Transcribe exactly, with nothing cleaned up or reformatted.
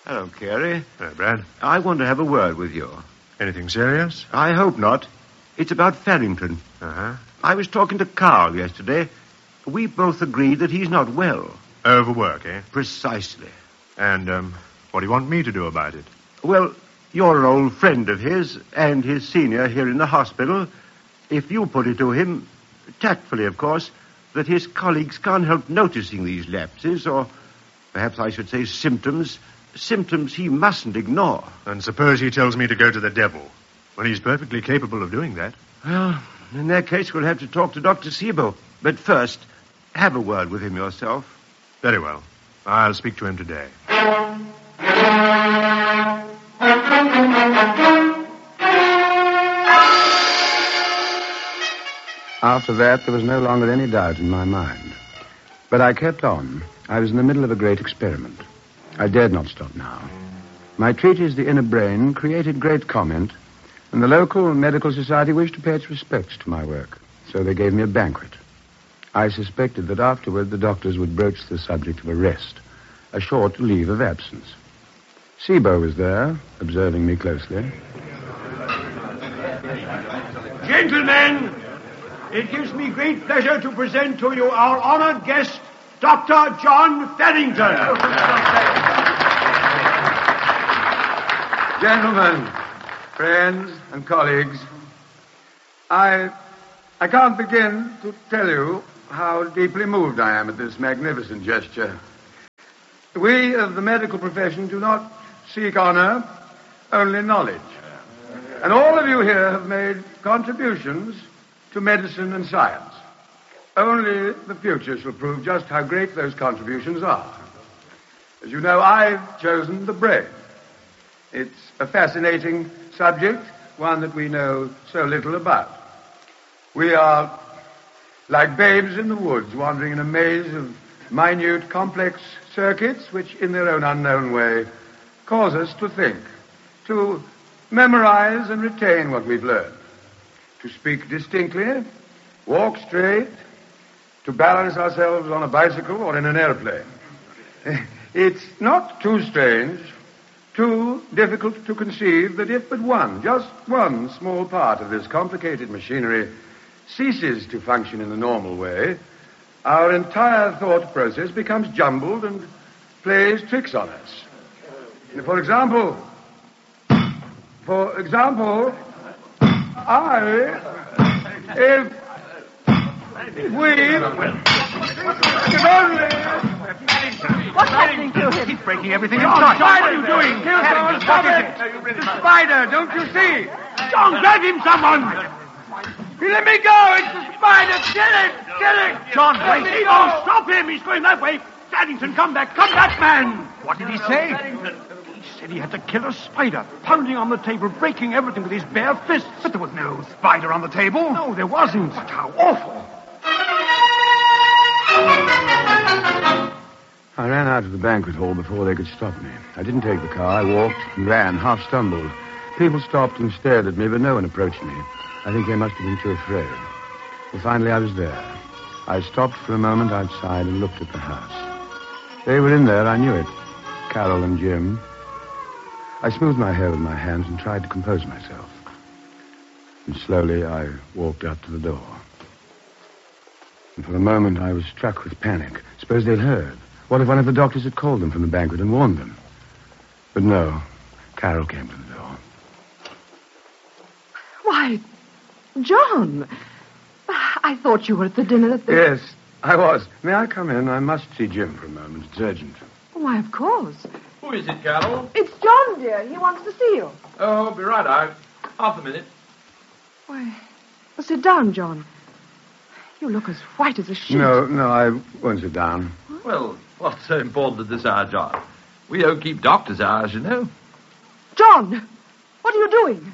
Hello, Carey. Hello, Brad. I want to have a word with you. Anything serious? I hope not. It's about Farrington. Uh-huh. I was talking to Carl yesterday. We both agreed that he's not well. Overwork, eh? Precisely. And, um, what do you want me to do about it? Well, you're an old friend of his and his senior here in the hospital. If you put it to him, tactfully, of course, that his colleagues can't help noticing these lapses, or perhaps I should say symptoms, symptoms he mustn't ignore. And suppose he tells me to go to the devil? Well, he's perfectly capable of doing that. Well, in that case, we'll have to talk to Doctor Sebo. But first, have a word with him yourself. Very well. I'll speak to him today. After that, there was no longer any doubt in my mind. But I kept on. I was in the middle of a great experiment. I dared not stop now. My treatise, The Inner Brain, created great comment, and the local medical society wished to pay its respects to my work. So they gave me a banquet. I suspected that afterward the doctors would broach the subject of arrest, a short leave of absence. Sebo was there, observing me closely. Gentlemen, it gives me great pleasure to present to you our honored guest, Doctor John Farrington. Gentlemen, friends and colleagues, I, I can't begin to tell you how deeply moved I am at this magnificent gesture. We of the medical profession do not seek honor, only knowledge. And all of you here have made contributions to medicine and science. Only the future shall prove just how great those contributions are. As you know, I've chosen the brain. It's a fascinating subject, one that we know so little about. We are like babes in the woods, wandering in a maze of minute, complex circuits which, in their own unknown way, cause us to think, to memorize and retain what we've learned, to speak distinctly, walk straight, to balance ourselves on a bicycle or in an airplane. It's not too strange, too difficult to conceive that if but one, just one small part of this complicated machinery ceases to function in the normal way, our entire thought process becomes jumbled and plays tricks on us. For example, for example, I, if, if we could only... What's happening to him? He's breaking everything in John, sight. what are you doing? Kill someone, stop it! The spider, don't you see? John, grab him, someone! Let me go! It's the spider! Kill it! Kill it! John, Let wait! me go. Oh, stop him! He's going that way! Farrington, come back! Come back, man! What did he say? He said he had to kill a spider, pounding on the table, breaking everything with his bare fists. But there was no spider on the table. No, there wasn't. But how awful! I ran out of the banquet hall before they could stop me. I didn't take the car. I walked and ran, half stumbled. People stopped and stared at me, but no one approached me. I think they must have been too afraid. Well, finally I was there. I stopped for a moment outside and looked at the house. They were in there, I knew it. Carol and Jim. I smoothed my hair with my hands and tried to compose myself. And slowly I walked up to the door. And for a moment I was struck with panic. Suppose they'd heard. What if one of the doctors had called them from the banquet and warned them? But no, Carol came to the door. Why, John, I thought you were at the dinner at the... Yes, I was. May I come in? I must see Jim for a moment. It's urgent. Why, of course. Who is it, Carol? It's John, dear. He wants to see you. Oh, be right out. Half a minute. Why, well, sit down, John. You look as white as a sheet. No, no, I won't sit down. Well, what's so important at this hour, John? We don't keep doctor's hours, you know. John, what are you doing?